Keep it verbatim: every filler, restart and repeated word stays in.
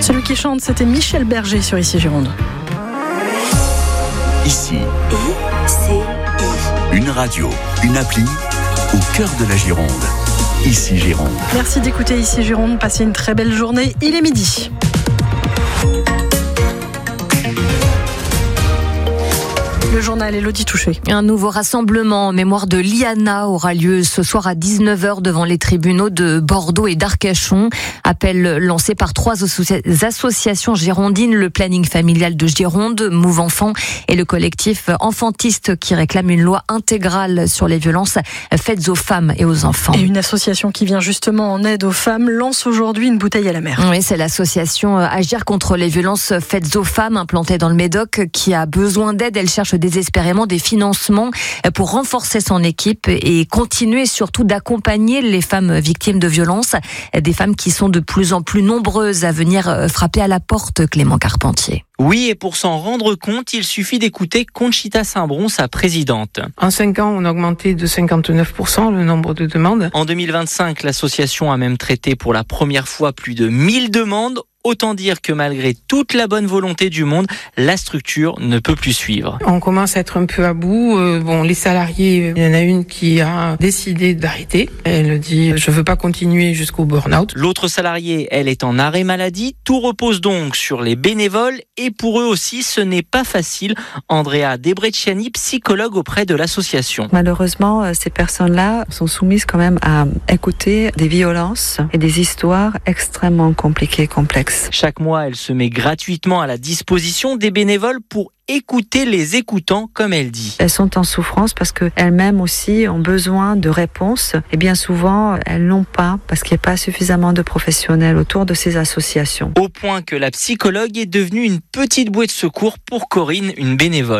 Celui qui chante, c'était Michel Berger sur Ici Gironde. Ici, I C I. une radio, une appli au cœur de la Gironde. Ici Gironde. Merci d'écouter Ici Gironde. Passez une très belle journée. Il est midi. Le journal Élodie Touché. Un nouveau rassemblement en mémoire de Liana aura lieu ce soir à dix-neuf heures devant les tribunaux de Bordeaux et d'Arcachon. Appel lancé par trois associa- associations girondines, le planning familial de Gironde, Move Enfant et le collectif enfantiste qui réclame une loi intégrale sur les violences faites aux femmes et aux enfants. Et une association qui vient justement en aide aux femmes lance aujourd'hui une bouteille à la mer. Oui, c'est l'association Agir contre les violences faites aux femmes implantée dans le Médoc qui a besoin d'aide. Elle cherche désespérément des financements pour renforcer son équipe et continuer surtout d'accompagner les femmes victimes de violences, des femmes qui sont de plus en plus nombreuses à venir frapper à la porte, Clément Carpentier. Oui, et pour s'en rendre compte, il suffit d'écouter Conchita Saint-Bron, sa présidente. En cinq ans, on a augmenté de cinquante-neuf pour cent le nombre de demandes. En deux mille vingt-cinq, l'association a même traité pour la première fois plus de mille demandes. Autant dire que malgré toute la bonne volonté du monde, la structure ne peut plus suivre. On commence à être un peu à bout. Euh, bon, les salariés, il y en a une qui a décidé d'arrêter. Elle dit « je veux pas continuer jusqu'au burn-out ». L'autre salariée, elle est en arrêt maladie. Tout repose donc sur les bénévoles et pour eux aussi, ce n'est pas facile. Andrea Debrecciani, psychologue auprès de l'association. Malheureusement, ces personnes-là sont soumises quand même à écouter des violences et des histoires extrêmement compliquées, complexes. Chaque mois, elle se met gratuitement à la disposition des bénévoles pour écouter les écoutants, comme elle dit. Elles sont en souffrance parce qu'elles-mêmes aussi ont besoin de réponses et bien souvent, elles n'ont pas parce qu'il n'y a pas suffisamment de professionnels autour de ces associations. Au point que la psychologue est devenue une petite bouée de secours pour Corinne, une bénévole.